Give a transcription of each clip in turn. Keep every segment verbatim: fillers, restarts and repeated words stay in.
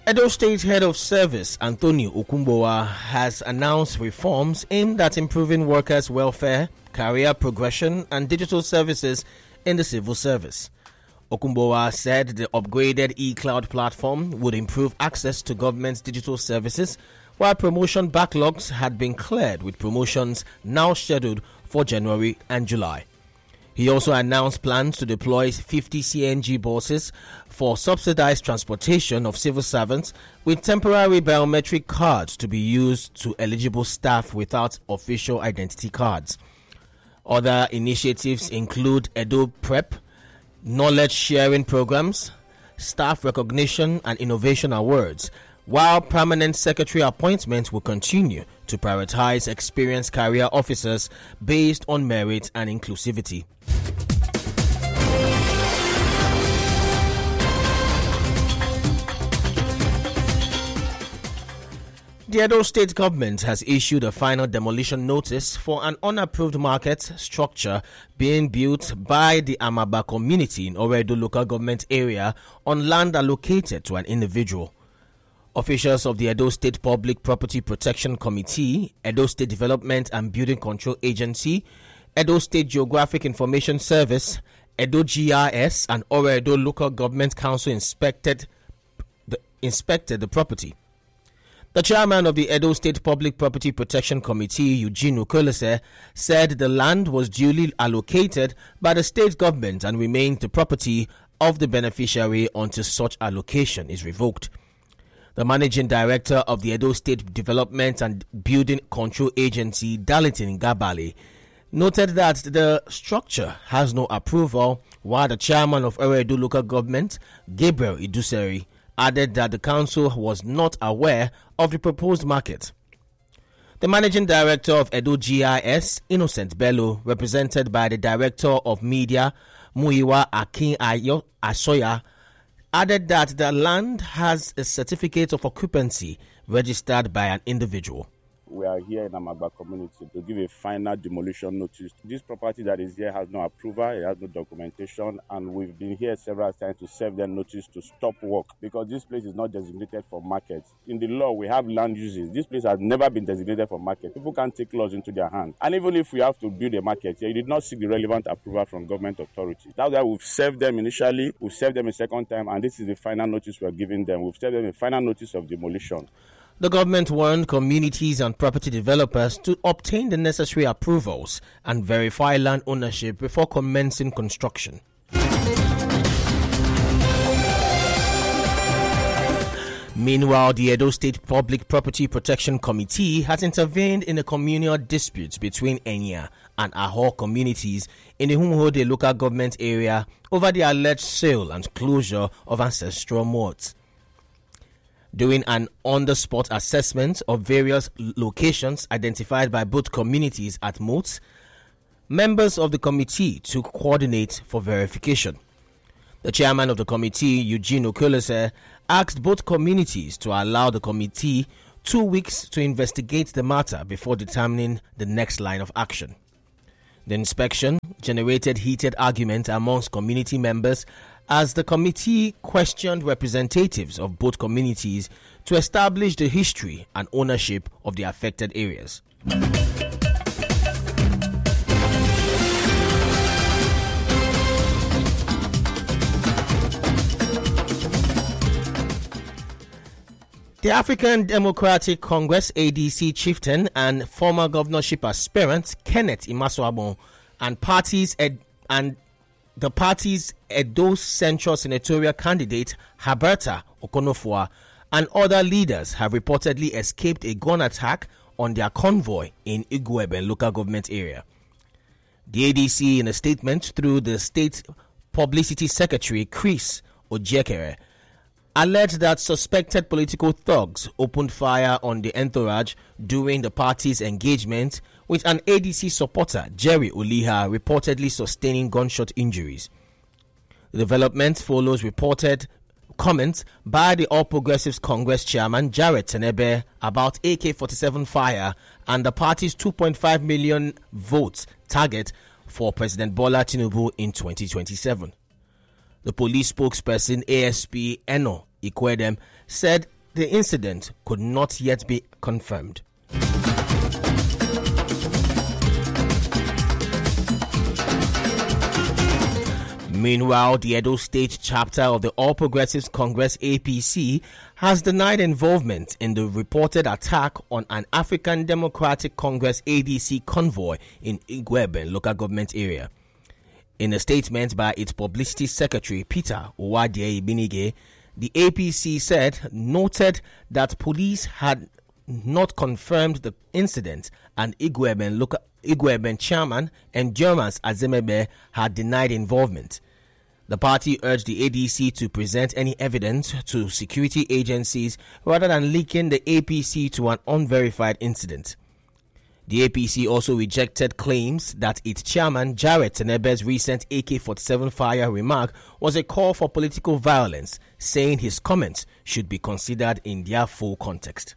Edo State Head of Service Anthony Okumbowa has announced reforms aimed at improving workers' welfare, career progression, and digital services in the civil service. Okumbowa said the upgraded e-cloud platform would improve access to government's digital services, while promotion backlogs had been cleared, with promotions now scheduled for January and July. He also announced plans to deploy fifty C N G buses for subsidized transportation of civil servants, with temporary biometric cards to be used to eligible staff without official identity cards. Other initiatives include Edo Prep, knowledge sharing programs, staff recognition and innovation awards, while permanent secretary appointments will continue to prioritize experienced career officers based on merit and inclusivity. The Edo State government has issued a final demolition notice for an unapproved market structure being built by the Amaba community in Oredo local government area on land allocated to an individual. Officials of the Edo State Public Property Protection Committee, Edo State Development and Building Control Agency, Edo State Geographic Information Service, Edo G I S, and Oredo Local Government Council inspected the, inspected the property. The chairman of the Edo State Public Property Protection Committee, Eugene Okolese, said the land was duly allocated by the state government and remained the property of the beneficiary until such allocation is revoked. The managing director of the Edo State Development and Building Control Agency, Darlington Gabali, noted that the structure has no approval, while the chairman of Oredo Local Government, Gabriel Iduseri, added that the council was not aware of the proposed market. The managing director of Edo G I S, Innocent Bello, represented by the director of media, Muiwa Akin Asoya, added that the land has a certificate of occupancy registered by an individual. We are here in Amagba community to give a final demolition notice. This property that is here has no approval, it has no documentation, and we've been here several times to serve them notice to stop work because this place is not designated for market. In the law, we have land uses. This place has never been designated for market. People can't take laws into their hands. And even if we have to build a market here, you did not seek the relevant approval from government authorities. That's why we've served them initially, we've served them a second time, and this is the final notice we're giving them. We've served them a final notice of demolition. The government warned communities and property developers to obtain the necessary approvals and verify land ownership before commencing construction. Meanwhile, the Edo State Public Property Protection Committee has intervened in a communal dispute between Enya and Aho communities in the Humhode local government area over the alleged sale and closure of ancestral moats. Doing an on-the-spot assessment of various locations identified by both communities at moats, members of the committee took coordinate for verification. The chairman of the committee, Eugene Okolese, asked both communities to allow the committee two weeks to investigate the matter before determining the next line of action. The inspection generated heated argument amongst community members as the committee questioned representatives of both communities to establish the history and ownership of the affected areas. The African Democratic Congress A D C chieftain and former governorship aspirant Kenneth Imaswabon and parties ed- and the party's Edo Central senatorial candidate Haberta Okonofua and other leaders have reportedly escaped a gun attack on their convoy in Igweben local government area. The A D C, in a statement through the state publicity secretary Chris Ojekere, alleged that suspected political thugs opened fire on the entourage during the party's engagement with an A D C supporter, Jerry Oliha, reportedly sustaining gunshot injuries. The development follows reported comments by the All Progressives Congress chairman, Jared Tenebe, about A K forty-seven fire and the party's two point five million votes target for President Bola Tinubu in twenty twenty-seven. The police spokesperson, A S P Eno Ikwedem, said the incident could not yet be confirmed. Meanwhile, the Edo State chapter of the All Progressives Congress A P C has denied involvement in the reported attack on an African Democratic Congress A D C convoy in Igweben local government area. In a statement by its publicity secretary Peter Owadie Ibinige, the A P C said noted that police had not confirmed the incident and Igweben local Igweben chairman and Germans Azemebe had denied involvement. The party urged the A D C to present any evidence to security agencies rather than linking the A P C to an unverified incident. The A P C also rejected claims that its chairman Jarrett Tenebe's recent A K forty-seven fire remark was a call for political violence, saying his comments should be considered in their full context.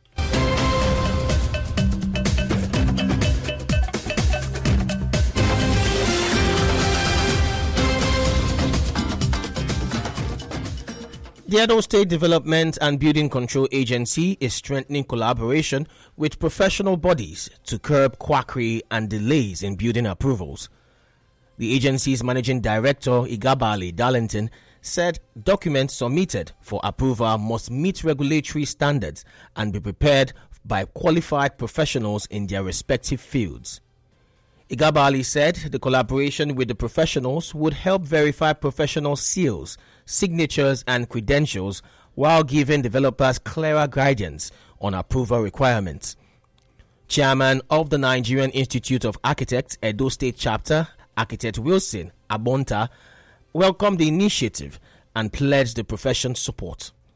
The Edo State Development and Building Control Agency is strengthening collaboration with professional bodies to curb quackery and delays in building approvals. The agency's managing director, Igabali Darlington, said documents submitted for approval must meet regulatory standards and be prepared by qualified professionals in their respective fields. Igabali said the collaboration with the professionals would help verify professional seals, signatures and credentials while giving developers clearer guidance on approval requirements. Chairman of the Nigerian Institute of Architects Edo State Chapter, Architect Wilson Abonta, welcomed the initiative and pledged the profession's support.